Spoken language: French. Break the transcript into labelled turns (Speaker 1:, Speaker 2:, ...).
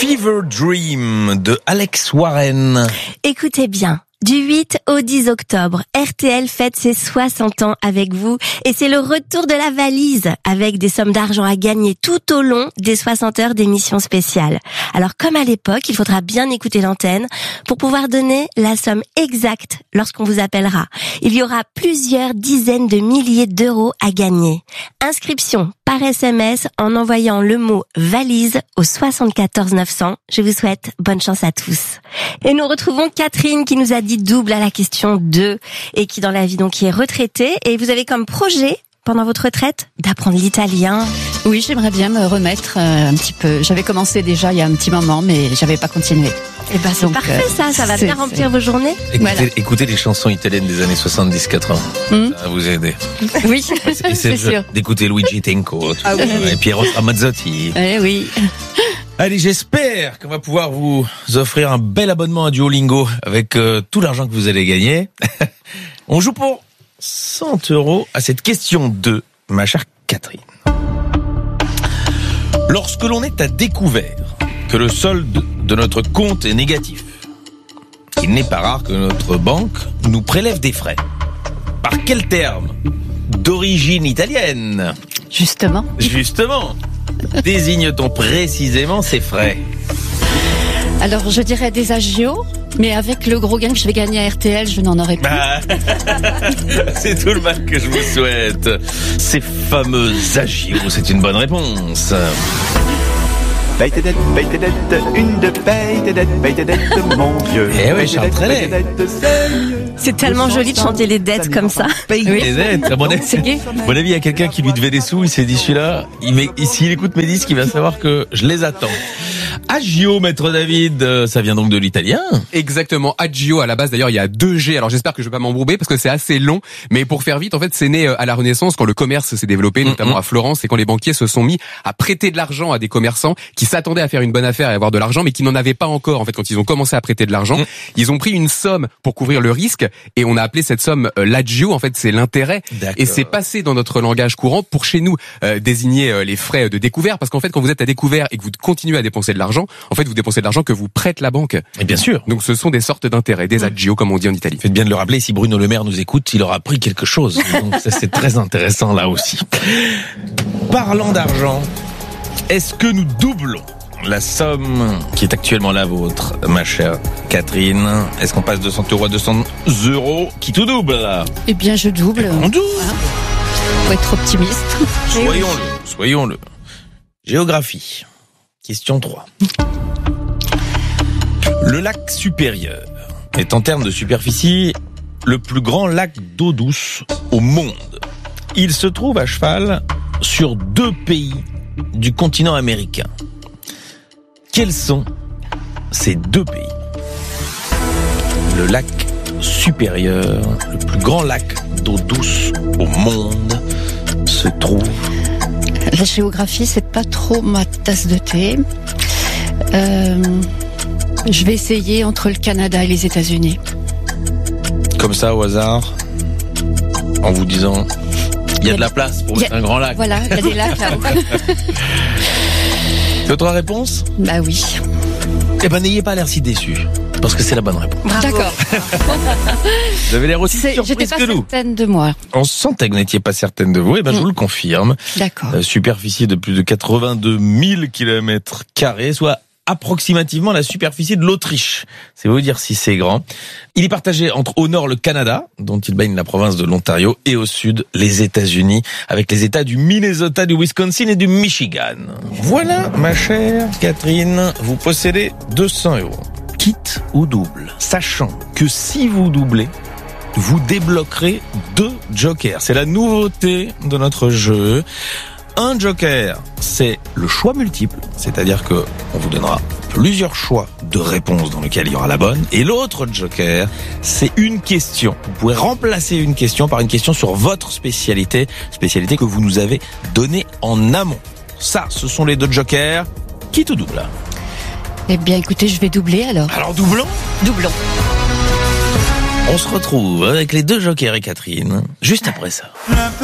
Speaker 1: Fever Dream de Alex Warren.
Speaker 2: Écoutez bien. Du 8 au 10 octobre, RTL fête ses 60 ans avec vous et c'est le retour de la valise avec des sommes d'argent à gagner tout au long des 60 heures d'émission spéciale. Alors comme à l'époque, il faudra bien écouter l'antenne pour pouvoir donner la somme exacte lorsqu'on vous appellera. Il y aura plusieurs dizaines de milliers d'euros à gagner. Inscription par SMS en envoyant le mot valise au 74 900. Je vous souhaite bonne chance à tous. Et nous retrouvons Catherine qui nous a dit double à la question 2 et qui dans la vie donc qui est retraitée et vous avez comme projet pendant votre retraite d'apprendre l'italien.
Speaker 3: Oui, j'aimerais bien me remettre un petit peu. J'avais commencé déjà il y a un petit moment mais j'avais pas continué.
Speaker 2: Et ben c'est donc, parfait ça va bien remplir vos journées.
Speaker 1: Écoutez les chansons italiennes des années 70-80. Ça va vous aider.
Speaker 3: Oui,
Speaker 1: et c'est sûr. D'écouter Luigi Tenco et Piero Ramazzotti.
Speaker 3: Oui.
Speaker 1: Allez, j'espère qu'on va pouvoir vous offrir un bel abonnement à Duolingo avec tout l'argent que vous allez gagner. On joue pour 100 € à cette question 2, ma chère Catherine. Lorsque l'on est à découvert que le solde de notre compte est négatif, il n'est pas rare que notre banque nous prélève des frais. Par quel terme d'origine italienne ? Justement, désigne-t-on précisément ces frais ?
Speaker 3: Alors je dirais des agios, mais avec le gros gain que je vais gagner à RTL, je n'en aurai plus.
Speaker 1: C'est tout le mal que je vous souhaite. Ces fameux agios, c'est une bonne réponse.
Speaker 4: Paye tes dettes, une de paye tes dettes, mon vieux.
Speaker 1: Eh oui, Charles Trenet.
Speaker 2: C'est tellement joli de chanter les dettes comme ça.
Speaker 1: Paye les dettes. À mon avis, il y a quelqu'un qui lui devait des sous, il s'est dit celui-là, s'il écoute mes disques, il va savoir que je les attends. Agio, maître David, ça vient donc de l'italien.
Speaker 5: Exactement, Agio à la base d'ailleurs il y a 2 G, alors j'espère que je vais pas m'embourber parce que c'est assez long, mais pour faire vite en fait c'est né à la Renaissance quand le commerce s'est développé, notamment à Florence, et quand les banquiers se sont mis à prêter de l'argent à des commerçants qui s'attendaient à faire une bonne affaire et avoir de l'argent mais qui n'en avaient pas encore. En fait quand ils ont commencé à prêter de l'argent, ils ont pris une somme pour couvrir le risque et on a appelé cette somme l'agio, en fait c'est l'intérêt. D'accord. Et c'est passé dans notre langage courant pour chez nous désigner les frais de découvert, parce qu'en fait quand vous êtes à découvert et que vous continuez à dépenser de l'argent, en fait, vous dépensez de l'argent que vous prête la banque.
Speaker 1: Et bien sûr.
Speaker 5: Donc, ce sont des sortes d'intérêts, des agio, comme on dit en Italie.
Speaker 1: Faites bien de le rappeler, si Bruno Le Maire nous écoute, il aura appris quelque chose. Donc, ça, c'est très intéressant, là aussi. Parlant d'argent, est-ce que nous doublons la somme qui est actuellement la vôtre, ma chère Catherine? Est-ce qu'on passe de 100 € à 200 €? Qui tout double, là?
Speaker 3: Eh bien, je double.
Speaker 1: On double.
Speaker 3: Voilà. Faut être optimiste.
Speaker 1: Soyons-le. Géographie. Question 3. Le lac supérieur est en termes de superficie le plus grand lac d'eau douce au monde. Il se trouve à cheval sur 2 pays du continent américain. Quels sont ces 2 pays ? Le lac supérieur, le plus grand lac d'eau douce au monde, se trouve...
Speaker 3: La géographie, c'est pas trop ma tasse de thé. Je vais essayer entre le Canada et les États-Unis.
Speaker 1: Comme ça, au hasard, en vous disant, il y a de la place pour mettre un grand lac.
Speaker 3: Voilà, il y a des lacs là.
Speaker 1: C'est votre réponse ?
Speaker 3: Bah oui.
Speaker 1: Eh ben, n'ayez pas l'air si déçu, parce que c'est la bonne réponse.
Speaker 2: Bravo.
Speaker 3: D'accord.
Speaker 1: Vous avez l'air aussi surprise
Speaker 3: j'étais pas
Speaker 1: que nous.
Speaker 3: certaine de moi.
Speaker 1: On sentait que vous n'étiez pas certaine de vous, et ben, je vous le confirme.
Speaker 3: D'accord.
Speaker 1: Superficie de plus de 82 000 km², soit approximativement la superficie de l'Autriche. C'est vous dire si c'est grand. Il est partagé entre au nord le Canada, dont il baigne la province de l'Ontario, et au sud les États-Unis, avec les États du Minnesota, du Wisconsin et du Michigan. Voilà, ma chère Catherine, vous possédez 200 €. Quitte ou double, sachant que si vous doublez, vous débloquerez 2 jokers. C'est la nouveauté de notre jeu. Un joker, c'est le choix multiple, c'est-à-dire que on vous donnera plusieurs choix de réponses dans lesquels il y aura la bonne. Et l'autre joker, c'est une question. Vous pouvez remplacer une question par une question sur votre spécialité que vous nous avez donnée en amont. Ça, ce sont les 2 jokers. Qui tout double ?
Speaker 3: Eh bien, écoutez, je vais doubler alors.
Speaker 1: Alors doublons ?
Speaker 3: Doublons.
Speaker 1: On se retrouve avec les 2 jokers et Catherine, juste après ça.